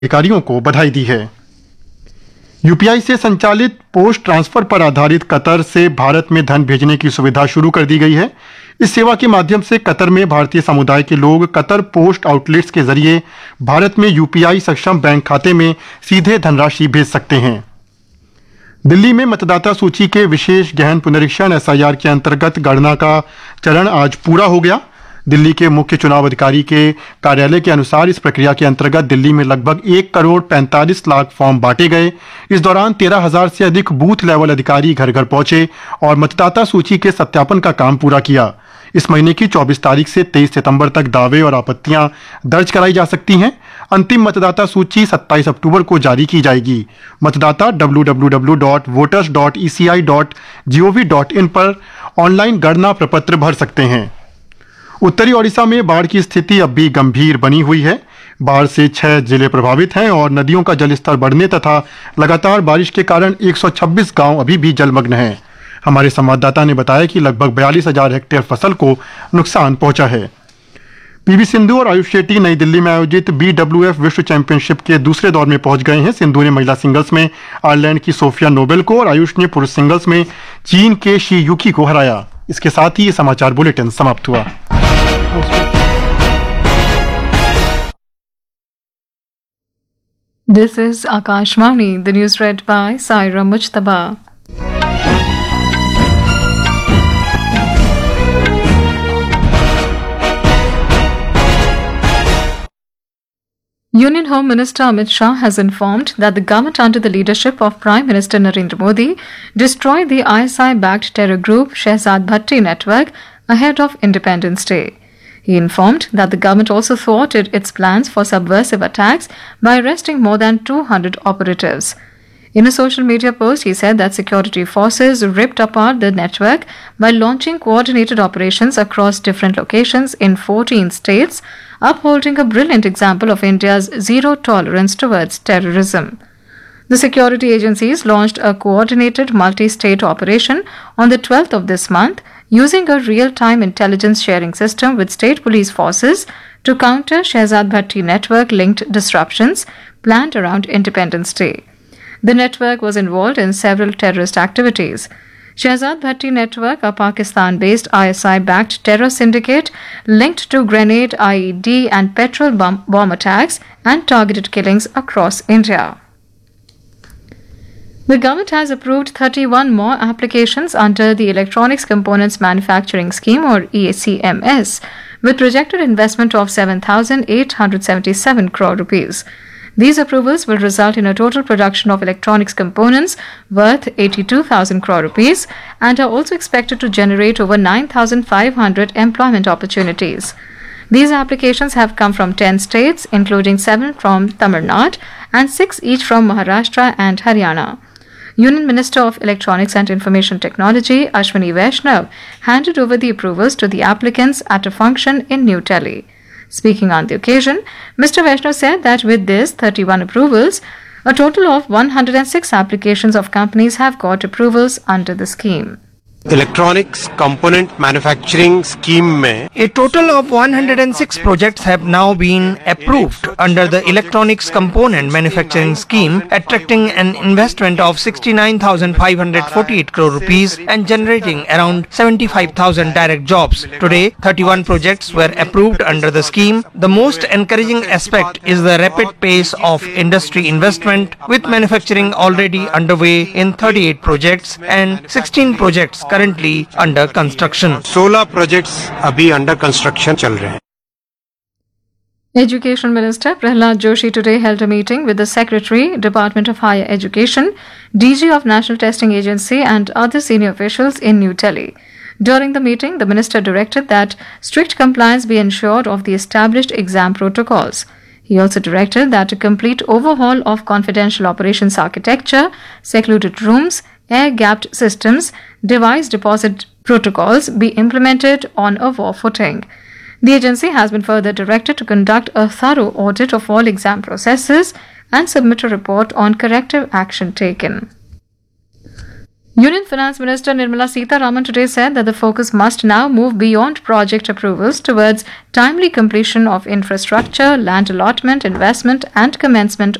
अधिकारियों को बधाई दी है। यूपीआई से संचालित पोस्ट ट्रांसफर पर आधारित कतर से भारत में धन भेजने की सुविधा शुरू कर दी गई है। इस सेवा के माध्यम से कतर में भारतीय समुदाय के लोग कतर पोस्ट आउटलेट्स के जरिए भारत में यूपीआई सक्षम बैंक खाते में सीधे धनराशि भेज सकते हैं। दिल्ली में मतदाता सूची के विशेष गहन पुनरीक्षण एसआईआर के अंतर्गत गणना का चरण आज पूरा हो गया। दिल्ली के मुख्य चुनाव अधिकारी के कार्यालय के अनुसार इस प्रक्रिया के अंतर्गत दिल्ली में लगभग 1,45,00,000 फॉर्म बांटे गए। इस दौरान 13,000 से अधिक बूथ लेवल अधिकारी घर घर पहुंचे और मतदाता सूची के सत्यापन का काम पूरा किया। इस महीने की 24 तारीख से 23 सितंबर तक दावे और आपत्तियां दर्ज कराई जा सकती हैं। अंतिम मतदाता सूची 27 अक्टूबर को जारी की जाएगी। मतदाता www.voters.eci.gov.in पर ऑनलाइन गणना प्रपत्र भर सकते हैं। उत्तरी ओडिशा में बाढ़ की स्थिति अब भी गंभीर बनी हुई है। बाढ़ से 6 जिले प्रभावित हैं और नदियों का जलस्तर बढ़ने तथा लगातार बारिश के कारण 126 गांव अभी भी जलमग्न हैं। हमारे संवाददाता ने बताया कि लगभग 42,000 हेक्टेयर फसल को नुकसान पहुंचा है। पीवी सिंधु और आयुष शेट्टी नई दिल्ली में आयोजित बीडब्ल्यूएफ विश्व चैंपियनशिप के दूसरे दौर में पहुंच गए हैं। सिंधु ने महिला सिंगल्स में आयरलैंड की सोफिया नोबेल को और आयुष ने पुरुष सिंगल्स में चीन के शी यूकी को हराया। इसके साथ ही ये समाचार बुलेटिन समाप्त हुआ। This is Akashvani, the news read by Saira Mujtaba. Union Home Minister Amit Shah has informed that the government under the leadership of Prime Minister Narendra Modi destroyed the ISI-backed terror group Shehzad Bhatti network ahead of Independence Day. He informed that the government also thwarted its plans for subversive attacks by arresting more than 200 operatives. In a social media post, he said that security forces ripped apart the network by launching coordinated operations across different locations in 14 states, upholding a brilliant example of India's zero tolerance towards terrorism. The security agencies launched a coordinated multi-state operation on the 12th of this month, using a real-time intelligence sharing system with state police forces to counter Shehzad Bhatti network-linked disruptions planned around Independence Day. The network was involved in several terrorist activities. Shehzad Bhatti network, a Pakistan-based ISI-backed terror syndicate linked to grenade, IED and petrol bomb attacks and targeted killings across India. The government has approved 31 more applications under the Electronics Components Manufacturing Scheme or ECMS with projected investment of 7,877 crore rupees. These approvals will result in a total production of electronics components worth 82,000 crore rupees and are also expected to generate over 9,500 employment opportunities. These applications have come from 10 states, including 7 from Tamil Nadu and 6 each from Maharashtra and Haryana. Union Minister of Electronics and Information Technology, Ashwini Vaishnav, handed over the approvals to the applicants at a function in New Delhi. Speaking on the occasion, Mr. Vaishnav said that with this 31 approvals, a total of 106 applications of companies have got approvals under the scheme. Electronics component manufacturing scheme में A total of 106 projects have now been approved under the Electronics Component Manufacturing Scheme, attracting an investment of 69,548 crore rupees and generating around 75,000 direct jobs. Today, 31 projects were approved under the scheme. The most encouraging aspect is the rapid pace of industry investment, with manufacturing already underway in 38 projects and 16 projects currently under construction. 16 projects अभी under construction चल रहे हैं. Education Minister Prahlad Joshi today held a meeting with the Secretary, Department of Higher Education, DG of National Testing Agency and other senior officials in New Delhi. During the meeting, the minister directed that strict compliance be ensured of the established exam protocols. He also directed that a complete overhaul of confidential operations architecture, secluded rooms, air-gapped systems, device deposit protocols be implemented on a war footing. The agency has been further directed to conduct a thorough audit of all exam processes and submit a report on corrective action taken. Union Finance Minister Nirmala Sitharaman today said that the focus must now move beyond project approvals towards timely completion of infrastructure, land allotment, investment, and commencement